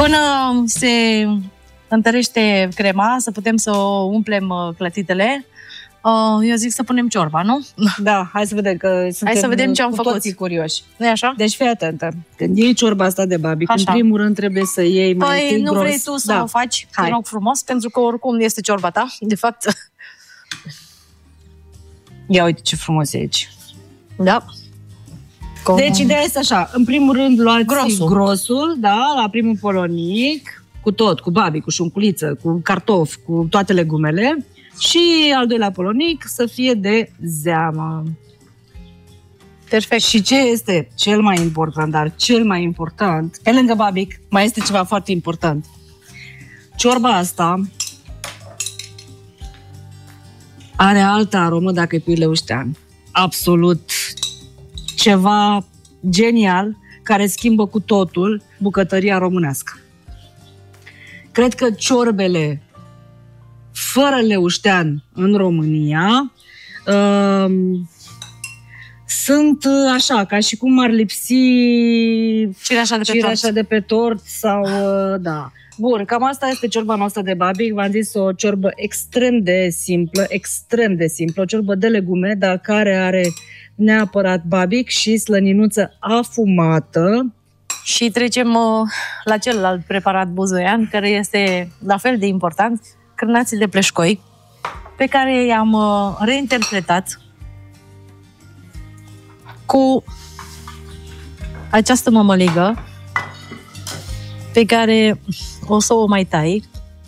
Până se întărește crema, să putem să umplem clătitele, eu zic să punem ciorba, nu? Da, hai să vedem că suntem ce am făcut. toții curioși. Nu-i așa? Deci fii atentă. Când iei ciorba asta de babic, în primul rând trebuie să iei mai întâi nu gros. vrei tu să o faci? Te rog frumos, pentru că oricum este ciorba ta, de fapt. Ia uite ce frumos e aici. Da. Deci ideea este așa, în primul rând luați grosul, da, la primul polonic, cu tot, cu babic, cu șunculiță, cu cartofi, cu toate legumele, și al doilea polonic să fie de zeamă. Perfect. Și ce este cel mai important, dar cel mai important, pe lângă babic, mai este ceva foarte important. Ciorba asta are altă aromă dacă îi pui leuștean. Absolut ceva genial care schimbă cu totul bucătăria românească. Cred că ciorbele fără leuștean în România sunt așa, ca și cum ar lipsi cireașa de pe tort sau da. Bun, cam asta este ciorba noastră de babic. V-am zis, o ciorbă extrem de simplă, o ciorbă de legume, dar care are neapărat babic și slăninuță afumată. Și trecem la celălalt preparat buzoian, care este la fel de important, cârnații de pleșcoi, pe care i-am reinterpretat cu această mămăligă pe care o să o mai tai.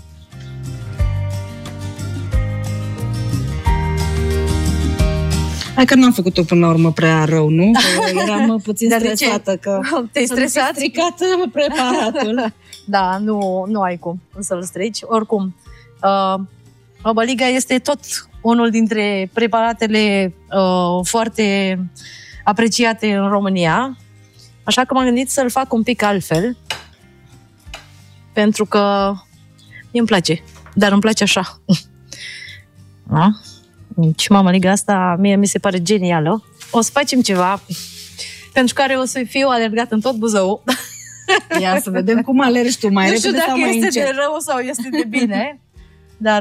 Hai că n-am făcut-o până la urmă prea rău, nu? Că eram puțin stresată că te-ai stresat? Stricat preparatul. Da, nu ai cum să-l strici. Oricum, mămăliga este tot unul dintre preparatele foarte apreciate în România, așa că m-am gândit să-l fac un pic altfel, pentru că îmi place, dar îmi place așa. Da? Și mămăliga asta mie mi se pare genială. O să facem ceva pentru care o să fiu alergat în tot Buzău. Ia să vedem cum alergi tu, mai repede sau mai încet. Nu știu dacă este de rău sau este de bine, dar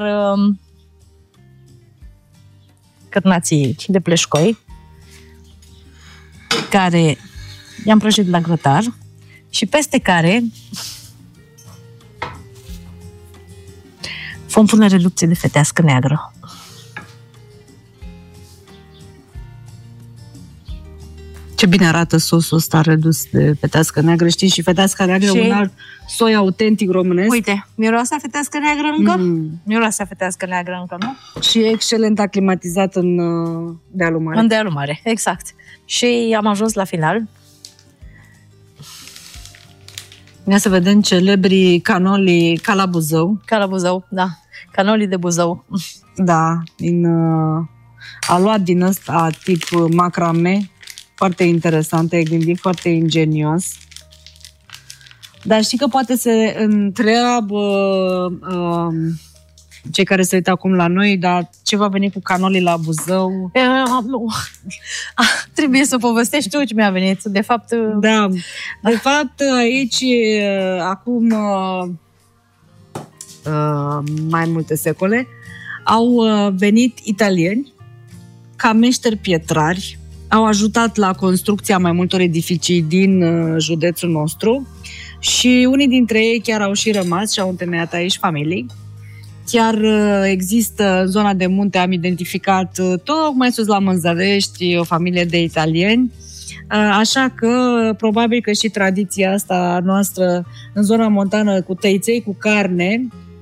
cârnații de pleșcoi care i-am prăjit la grătar și peste care vom pune reducție de fetească neagră. Ce bine arată sosul ăsta redus de fetească neagră. Știi, și feteasca neagră e un alt soi autentic românesc. Uite, miroase a fetească neagră încă? Miroase a fetească neagră încă, nu? Și e excelent aclimatizat în dealul mare. În dealul mare, exact. Și am ajuns la final. Ia să vedem celebrii canoli ca la Buzău. Ca la Buzău, da. Canolii de Buzău. Da, a luat din ăsta tip macrame. Foarte interesant, e gândit foarte ingenios. Dar știi că poate se întreabă cei care se uită acum la noi, dar ce va veni cu canolii la Buzău? Trebuie să povestești tu ce mi-a venit. De fapt... Da, de fapt aici acum mai multe secole au venit italieni ca meșteri pietrari. Au ajutat la construcția mai multor edificii din județul nostru și unii dintre ei chiar au și rămas și au întemeiat aici familii. Chiar există în zona de munte, am identificat tocmai sus la Mânzăvești o familie de italieni, așa că probabil că și tradiția asta noastră în zona montană cu tăiței cu carne